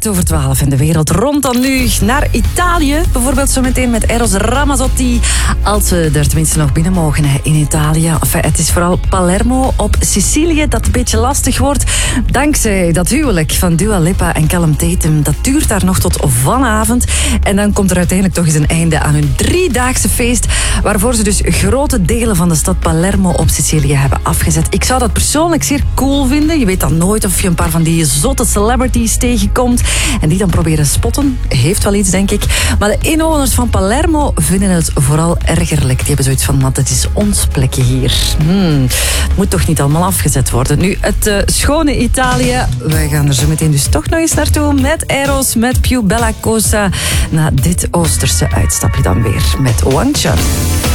12:15 en de wereld rond dan nu naar Italië. Bijvoorbeeld zo meteen met Eros Ramazzotti. Als we er tenminste nog binnen mogen in Italië. Enfin, het is vooral Palermo op Sicilië dat een beetje lastig wordt. Dankzij dat huwelijk van Dua Lipa en Callum Tatum. Dat duurt daar nog tot vanavond. En dan komt er uiteindelijk toch eens een einde aan hun 3-daagse feest. Waarvoor ze dus grote delen van de stad Palermo op Sicilië hebben afgezet. Ik zou dat persoonlijk zeer cool vinden. Je weet dan nooit of je een paar van die zotte celebrities tegenkomt en die dan proberen spotten. Heeft wel iets, denk ik. Maar de inwoners van Palermo vinden het vooral ergerlijk. Die hebben zoiets van, want het is ons plekje hier. Het moet toch niet allemaal afgezet worden. Nu, het schone Italië. Wij gaan er zo meteen dus toch nog eens naartoe met Eros, met Più Bella Cosa. Na dit Oosterse uitstapje dan weer met One Shot.